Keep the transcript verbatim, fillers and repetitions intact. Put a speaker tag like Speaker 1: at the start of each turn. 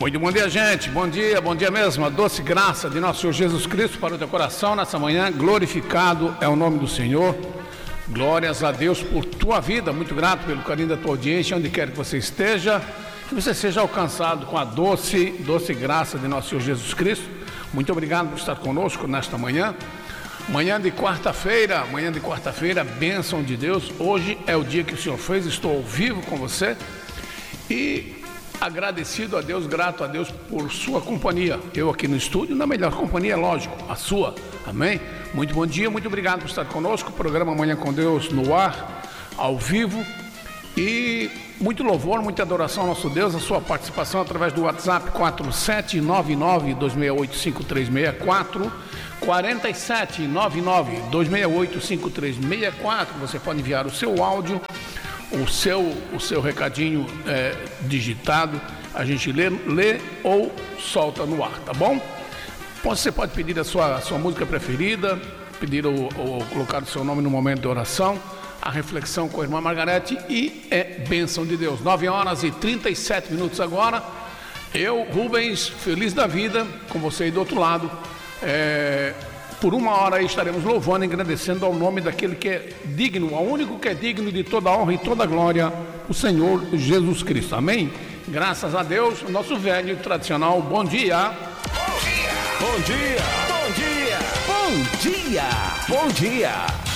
Speaker 1: Muito bom dia, gente. Bom dia, bom dia mesmo. A doce graça de nosso Senhor Jesus Cristo para o teu coração nessa manhã. Glorificado é o nome do Senhor. Glórias a Deus por tua vida. Muito grato pelo carinho da tua audiência, onde quer que você esteja. Que você seja alcançado com a doce, doce graça de nosso Senhor Jesus Cristo. Muito obrigado por estar conosco nesta manhã. Manhã de quarta-feira, manhã de quarta-feira, bênção de Deus. Hoje é o dia que o Senhor fez, estou ao vivo com você. E agradecido a Deus, grato a Deus por sua companhia. Eu aqui no estúdio, na melhor companhia, lógico, a sua. Amém? Muito bom dia, muito obrigado por estar conosco. Programa Manhã com Deus no ar, ao vivo. E muito louvor, muita adoração ao nosso Deus, a sua participação através do WhatsApp quatro sete nove nove, dois seis oito, cinco três seis quatro, quatro sete nove nove, dois seis oito, cinco três seis quatro. Você pode enviar o seu áudio, o seu, o seu recadinho é, digitado, a gente lê, lê ou solta no ar, tá bom? Você pode pedir a sua, a sua música preferida, pedir ou, ou colocar o seu nome no momento de oração, a reflexão com a irmã Margarete, e é bênção de Deus. nove horas e trinta e sete minutos agora. Eu, Rubens, feliz da vida, com você aí do outro lado. É, por uma hora aí estaremos louvando e agradecendo ao nome daquele que é digno, ao único que é digno de toda a honra e toda a glória, o Senhor Jesus Cristo. Amém? Graças a Deus, nosso velho e tradicional bom dia.
Speaker 2: Bom dia! Bom dia! Bom dia! Bom dia! Bom dia!